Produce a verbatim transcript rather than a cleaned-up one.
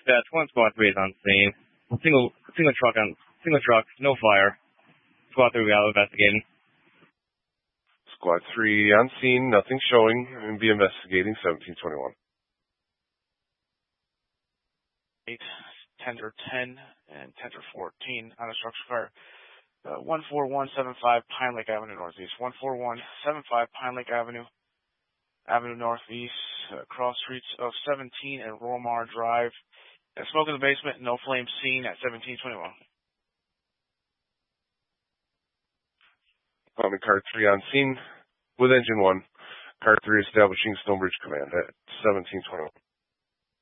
Dispatch, one squad three is on scene. Single single truck on single truck, no fire. Squad three, we are investigating. Squad three on scene, nothing showing, and be investigating seventeen twenty-one. eight, ten or ten, and ten or fourteen on a structure fire. Uh, one four one seven five Pine Lake Avenue Northeast. one four one seven five Pine Lake Avenue Avenue Northeast, uh, cross streets of seventeen and Romar Drive. And smoke in the basement, no flame seen at seventeen twenty-one. Department Car three on scene with engine one. Car three establishing Stonebridge Command at seventeen twenty-one.